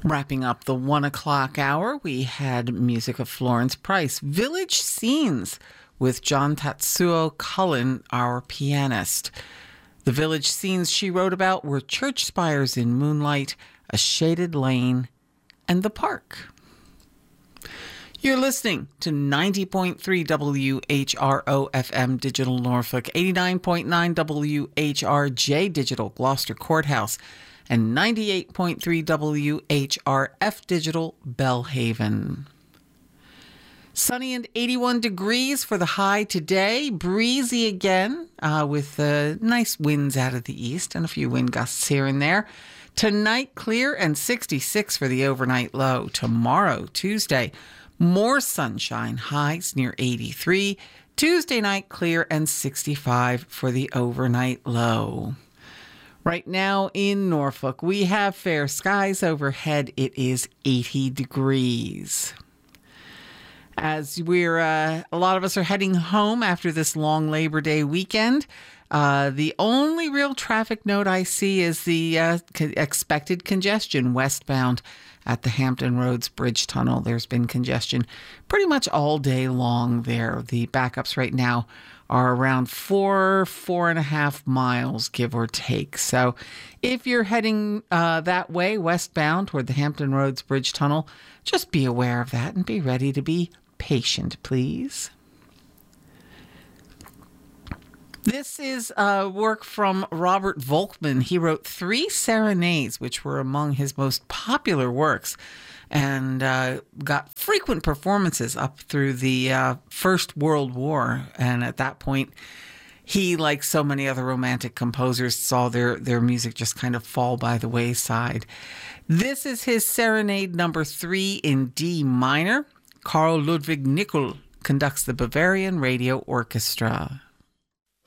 Wrapping up the 1 o'clock hour, we had music of Florence Price, Village Scenes, with John Tatsuo Cullen, our pianist. The village scenes she wrote about were church spires in moonlight, a shaded lane, and the park. You're listening to 90.3 WHRO FM Digital Norfolk, 89.9 WHRJ Digital Gloucester Courthouse, and 98.3 WHRF Digital Bellhaven. Sunny and 81 degrees for the high today. Breezy again with nice winds out of the east and a few wind gusts here and there. Tonight, clear and 66 for the overnight low. Tomorrow, Tuesday, more sunshine, highs near 83. Tuesday night, clear and 65 for the overnight low. Right now in Norfolk, we have fair skies overhead. It is 80 degrees. As a lot of us are heading home after this long Labor Day weekend, the only real traffic note I see is the expected congestion westbound at the Hampton Roads Bridge Tunnel. There's been congestion pretty much all day long there. The backups right now are around 4.5 miles, give or take. So if you're heading that way, westbound toward the Hampton Roads Bridge Tunnel, just be aware of that and be ready to be patient, please. This is work from Robert Volkmann. He wrote 3 serenades, which were among his most popular works, and got frequent performances up through the First World War. And at that point, he, like so many other romantic composers, saw their music just kind of fall by the wayside. This is his Serenade number 3 in D minor. Carl Ludwig Nickel conducts the Bavarian Radio Orchestra.